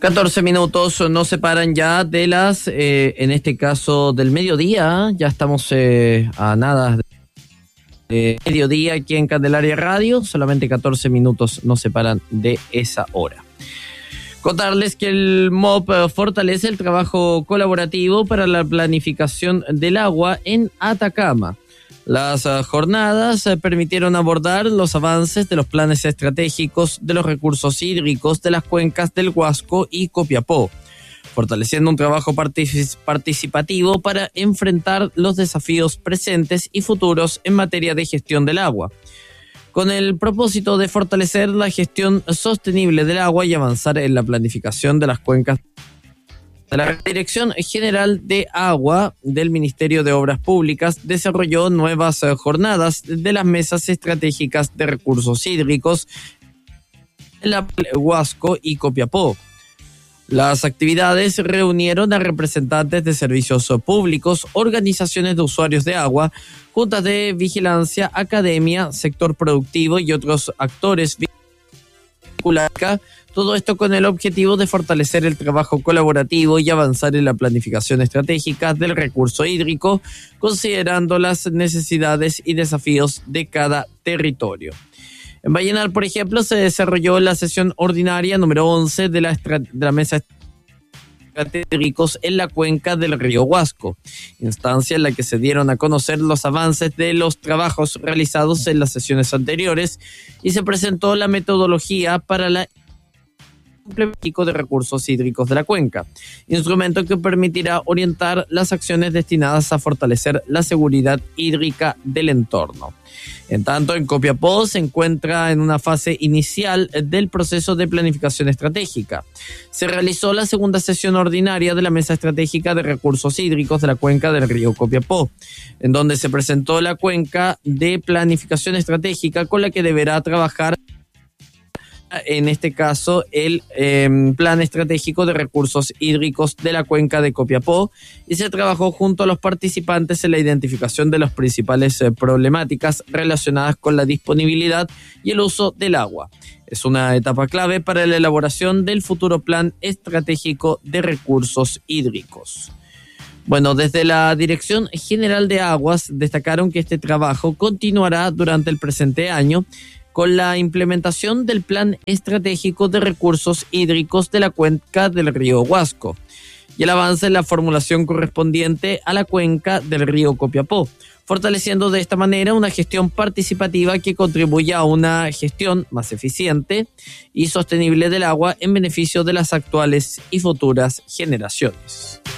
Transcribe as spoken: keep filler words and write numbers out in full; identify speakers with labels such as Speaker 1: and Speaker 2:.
Speaker 1: catorce minutos nos separan ya de las, eh, en este caso del mediodía, ya estamos eh, a nada de mediodía aquí en Candelaria Radio, solamente catorce minutos nos separan de esa hora. Contarles que el M O P fortalece el trabajo colaborativo para la planificación del agua en Atacama. Las uh, jornadas uh, permitieron abordar los avances de los planes estratégicos de los recursos hídricos de las cuencas del Huasco y Copiapó, fortaleciendo un trabajo partic- participativo para enfrentar los desafíos presentes y futuros en materia de gestión del agua, con el propósito de fortalecer la gestión sostenible del agua y avanzar en la planificación de las cuencas. La Dirección General de Agua del Ministerio de Obras Públicas desarrolló nuevas jornadas de las mesas estratégicas de recursos hídricos en la Huasco y Copiapó. Las actividades reunieron a representantes de servicios públicos, organizaciones de usuarios de agua, juntas de vigilancia, academia, sector productivo y otros actores vinculados. Todo esto con el objetivo de fortalecer el trabajo colaborativo y avanzar en la planificación estratégica del recurso hídrico, considerando las necesidades y desafíos de cada territorio. En Vallenar, por ejemplo, se desarrolló la sesión ordinaria número once de la, estra- de la Mesa Estratégicos en la cuenca del río Huasco, instancia en la que se dieron a conocer los avances de los trabajos realizados en las sesiones anteriores y se presentó la metodología para la de recursos hídricos de la cuenca, instrumento que permitirá orientar las acciones destinadas a fortalecer la seguridad hídrica del entorno. En tanto, en Copiapó se encuentra en una fase inicial del proceso de planificación estratégica. Se realizó la segunda sesión ordinaria de la Mesa Estratégica de Recursos Hídricos de la cuenca del río Copiapó, en donde se presentó la cuenca de planificación estratégica con la que deberá trabajar, en este caso, el eh, Plan Estratégico de Recursos Hídricos de la Cuenca de Copiapó, y se trabajó junto a los participantes en la identificación de las principales eh, problemáticas relacionadas con la disponibilidad y el uso del agua. Es una etapa clave para la elaboración del futuro Plan Estratégico de Recursos Hídricos. Bueno, desde la Dirección General de Aguas destacaron que este trabajo continuará durante el presente año con la implementación del Plan Estratégico de Recursos Hídricos de la Cuenca del río Huasco y el avance en la formulación correspondiente a la cuenca del río Copiapó, fortaleciendo de esta manera una gestión participativa que contribuya a una gestión más eficiente y sostenible del agua en beneficio de las actuales y futuras generaciones.